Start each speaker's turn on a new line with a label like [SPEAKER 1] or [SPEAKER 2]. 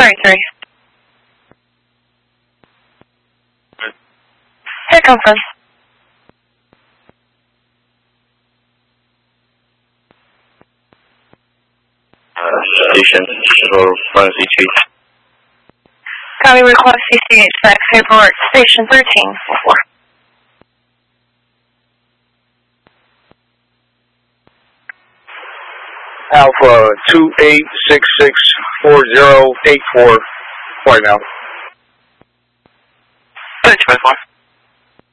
[SPEAKER 1] 33. Here come from.
[SPEAKER 2] Station for Frenzy Chief.
[SPEAKER 1] Copy, request CCH fax paperwork, station 13.
[SPEAKER 3] Alpha 28664084 right now.
[SPEAKER 2] 254.